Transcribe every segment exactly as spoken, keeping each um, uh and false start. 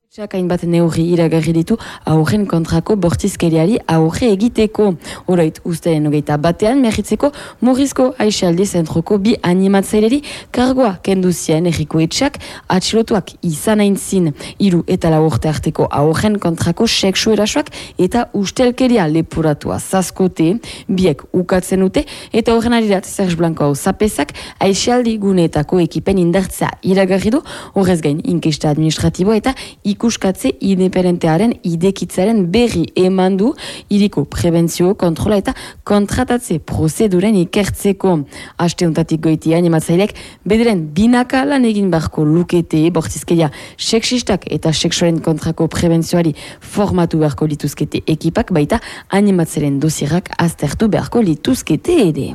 Hain bat neurri iragarri ditu aurren kontrako bortizkeriari aurre egiteko. Oroit uztaren hogeita batean miarritzeko Murrizko Aixaldi zentroko bi animatzaileri kargoa kendu zien erriko etxeak atxilotuak izan aintzin. Hiru eta lau urte arteko aurren kontrako sexu erasoak eta ustelkeria lepuratua zazkote, biek ukatzen dute eta horren arirat Serge Blanco hau zapezak Aixaldi guneetako ekipen indartzea iragarri du, horrez gain inkesta administratibo eta ikuskatze independentearen idekitzaren berri eman du hiriko prebentzio, kontrola eta kontratatze prozeduren ikertzeko. Aste untatik goiti animatzaileek bederen binaka lan egin beharko lukete bortizkeria sexistak eta sexuaren kontrako prebentzioari formatu beharko lituzkete ekipak, baita animatzaileen dosierak aztertu beharko lituzkete ere.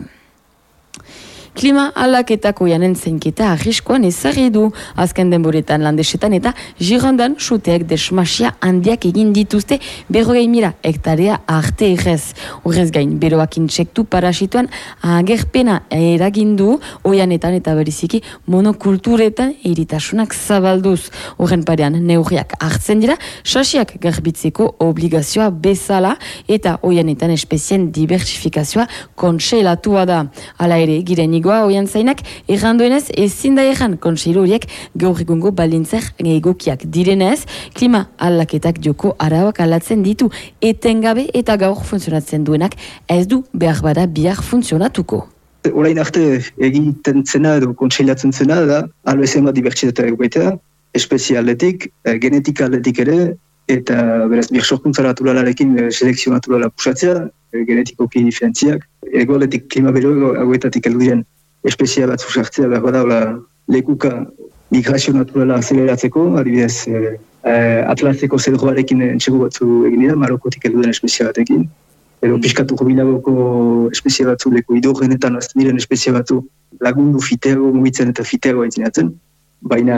Klima aldaketako janen zeinketa arriskoan ezarri du. Azken denboretan landesetan eta Girondan suteek desmasia handiak egin dituzte berrogei mila hektarea arte errez. Horrez gain, beroak intsektu parasituan agerpena eragindu oianetan eta beriziki monokulturetan eritasunak zabalduz. Horren parean neurriak hartzen dira, sasiak garbitzeko obligazioa bezala eta oianetan espezien diversifikazioa kontseilatua da. Hala ere, giren oian zainak, erranduenez ezin da erran kontseilu horiek gaur egungo balintzer egokiak direnez, klima aldaketak joko arauak aldatzen ditu etengabe eta gaur funtzionatzen duenak ez du behar bada bihar funtzionatuko. Orain arte egiten zena edo kontseilatzen zena da, albezen bat dibertsitatea egoitea, espezialetik, genetika aldetik ere, eta beraz birsorkuntza naturalarekin selekzio naturala pusatzea, genetikoki diferentziak, ego aldetik klima bero hauetatik heldu diren espezia batzu sartzea behar badaula lekuka migrazio naturala azeleratzeko, adibidez eh, Atlaseko zedroarekin entxego batzu egin dira, Marokotik heldu den espezia batekin, edo piskatu jubilagoko espezia batzu leku idorrenetan azten diren espezia batzu lagundu fitego mugitzen eta fitego aitzinatzen, baina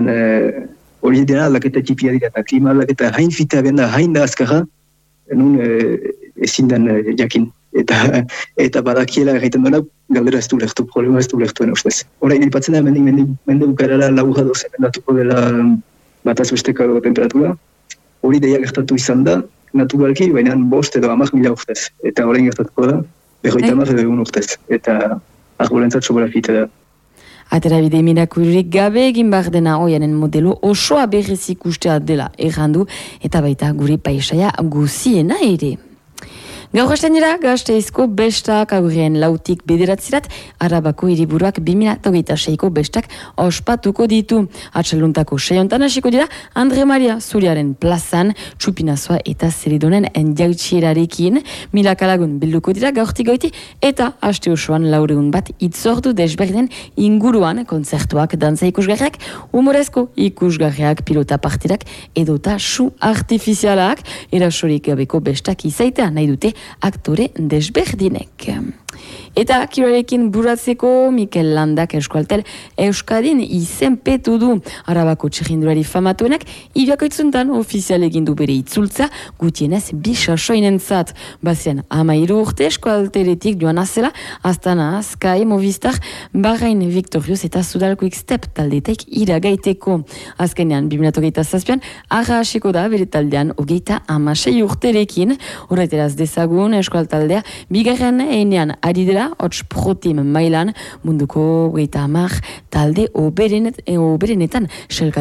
hori eh, dena aldaketa tipia dira eta klima aldaketa hain fitea benda, hain da azkarra, nun eh, ezin den eh, jakin. Eta, eta badakiela egiten duena, galdera ez du lehtu, problema ez du lehtuen ustez. Horain, ipatzen da, mendik, mendik, mende bukarara laburra dozen endatuko dela bataz besteko temperatura. Hori deia gertatu izan da, naturalki, baina bost edo amak mila urtez. Eta horain gertatuko da, berroita amak edo egun urtez. Eta arbolentzat sobera fite da. Atera bide mirakururik gabe egin behar dena oianen modelo osoa berriz ikustea dela errandu, eta baita gure paisaia guziena ere. Gaur hasten dira, Gasteizko bestak aurrien lautik bederatzirat, Arabako hiriburuak bi mila hogeita seiko bestak ospatuko ditu. Atxaluntako seiontan hasiko dira, Andre Maria Zuriaren plazan, txupinazoa eta zeridonen endiautxierarekin, milaka lagun bilduko dira gaurtik goiti, eta haste osoan laureun bat itzordu desberdinen inguruan kontzertuak, dantza ikusgarriak, humorezko ikusgarriak, pilota partidak, edota su artifizialak, erasorik gabeko bestak izaitea nahi dute aktore desberdinek. Eta kiroarekin buratzeko Mikel Landak Euskaltel Euskadin izenpetu du. Arabako txirrindulari famatuenak irakoitzuntan ofizial egin du bere itzultza gutienez bi sasoinentzat. Bazen amairu urte Euskalteletik joan azela, Astana, Sky, Movistar, Bahrain, Victorious eta Sudal Quick Step taldetek iragaiteko. Azkenean, bi mila hogeita zazpian, arra hasiko da bere taldean hogeita hamasei urterekin. Horreteraz dezagun Euskaltaldea bigarren einean ari dela hots protein mailan munduko hogeita hamar talde oberenet, oberenetan